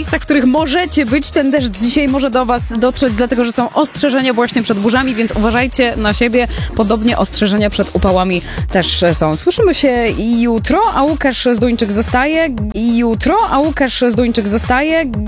miejscach, w których możecie być. Ten deszcz dzisiaj może do was dotrzeć, dlatego że są ostrzeżenia właśnie przed burzami, więc uważajcie na siebie. Podobnie ostrzeżenia przed upałami też są. Słyszymy się jutro, a Łukasz Zduńczyk zostaje.